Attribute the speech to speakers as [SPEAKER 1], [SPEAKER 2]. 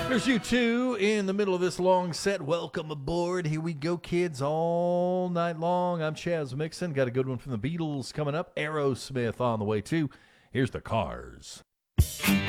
[SPEAKER 1] There's you two in the middle of this long set. Welcome aboard. Here we go, kids, all night long. I'm Chaz Mixon. Got a good one from the Beatles coming up. Aerosmith on the way, too. Here's the Cars.